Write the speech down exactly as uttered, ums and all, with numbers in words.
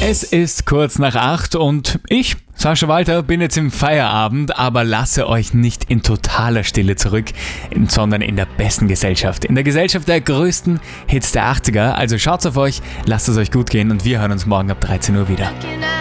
Es ist kurz nach acht und ich, Sascha Walter, bin jetzt im Feierabend, aber lasse euch nicht in totaler Stille zurück, sondern in der besten Gesellschaft. In der Gesellschaft der größten Hits der achtziger. Also schaut's auf euch, lasst es euch gut gehen und wir hören uns morgen ab dreizehn Uhr wieder.